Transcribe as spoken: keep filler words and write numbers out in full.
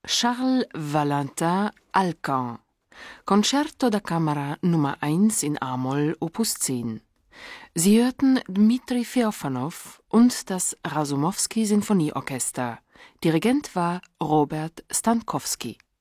Charles Valentin Alkan, Concerto da Camera Nummer eins in A-Moll, Opus zehn. Sie hörten Dmitri Feofanow und das Rasumowski-Sinfonieorchester. Dirigent war Robert Stankowski.